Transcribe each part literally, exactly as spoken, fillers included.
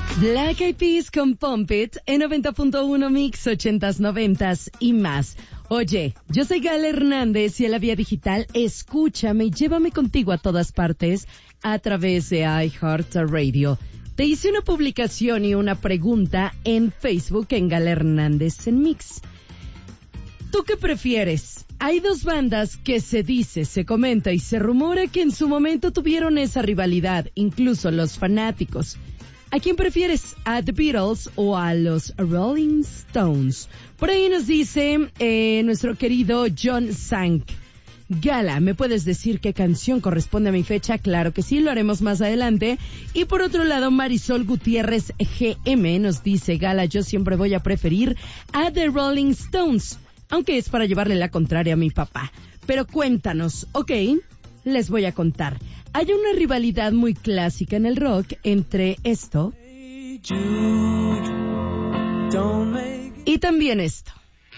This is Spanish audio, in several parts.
Black Eyed Peas con Pump It en noventa punto uno Mix, ochentas, noventas y más. Oye, yo soy Gala Hernández y en la vía digital, escúchame y llévame contigo a todas partes a través de iHeartRadio. Te hice una publicación y una pregunta en Facebook en Gala Hernández en Mix. ¿Tú qué prefieres? Hay dos bandas que se dice, se comenta y se rumora que en su momento tuvieron esa rivalidad, incluso los fanáticos. ¿A quién prefieres? ¿A The Beatles o a los Rolling Stones? Por ahí nos dice eh, nuestro querido John Sank. Gala, ¿me puedes decir qué canción corresponde a mi fecha? Claro que sí, lo haremos más adelante. Y por otro lado, Marisol Gutiérrez G M nos dice, Gala, yo siempre voy a preferir a The Rolling Stones, aunque es para llevarle la contraria a mi papá. Pero cuéntanos, ¿ok? Les voy a contar. Hay una rivalidad muy clásica en el rock entre esto y también esto.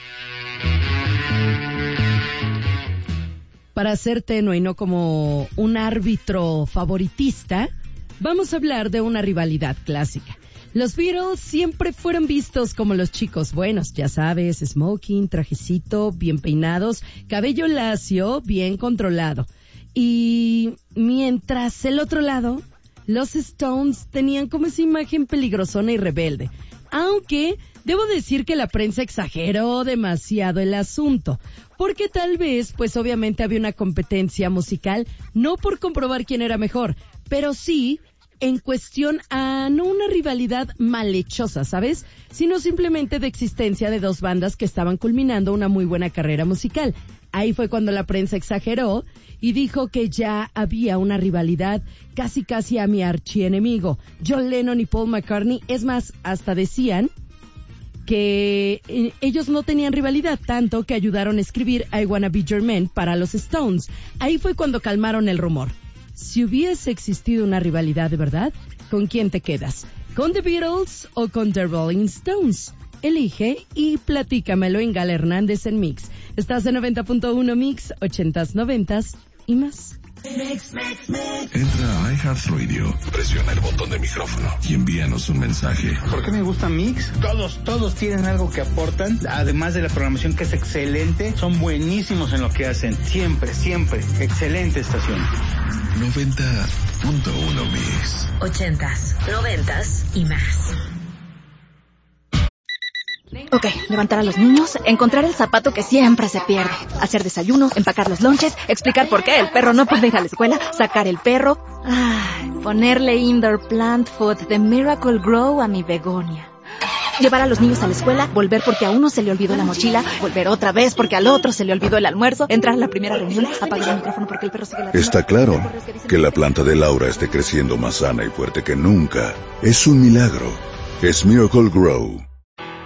Para ser tenue y no como un árbitro favoritista, vamos a hablar de una rivalidad clásica. Los Beatles siempre fueron vistos como los chicos buenos, ya sabes, smoking, trajecito, bien peinados, cabello lacio, bien controlado. Y mientras el otro lado, los Stones tenían como esa imagen peligrosona y rebelde. Aunque debo decir que la prensa exageró demasiado el asunto, porque tal vez, pues obviamente había una competencia musical, no por comprobar quién era mejor, pero sí en cuestión a no una rivalidad malhechosa, ¿sabes? Sino simplemente de existencia de dos bandas que estaban culminando una muy buena carrera musical. Ahí fue cuando la prensa exageró y dijo que ya había una rivalidad casi casi a mi archienemigo, John Lennon y Paul McCartney. Es más, hasta decían que eh, ellos no tenían rivalidad, tanto que ayudaron a escribir I Wanna Be Your Man para los Stones. Ahí fue cuando calmaron el rumor. Si hubiese existido una rivalidad de verdad, ¿con quién te quedas? ¿Con The Beatles o con The Rolling Stones? Elige y platícamelo en Gala Hernández en Mix. Estás en noventa punto uno Mix, ochentas, noventas y más. Mix, mix, mix. Entra a iHeartRadio, presiona el botón de micrófono y envíanos un mensaje. ¿Por qué me gusta Mix? Todos, todos tienen algo que aportan, además de la programación que es excelente, son buenísimos en lo que hacen, siempre, siempre, excelente estación. noventa punto uno Mix. Ochentas, noventas y más. Ok, levantar a los niños, encontrar el zapato que siempre se pierde, hacer desayuno, empacar los lonches, explicar por qué el perro no puede ir a la escuela, sacar el perro, ay, ponerle indoor plant food de Miracle Grow a mi begonia. Llevar a los niños a la escuela, volver porque a uno se le olvidó la mochila, volver otra vez porque al otro se le olvidó el almuerzo, entrar a la primera reunión, apagar el micrófono porque el perro sigue ladrando. Está claro que la planta de Laura esté creciendo más sana y fuerte que nunca. Es un milagro. Es Miracle Grow.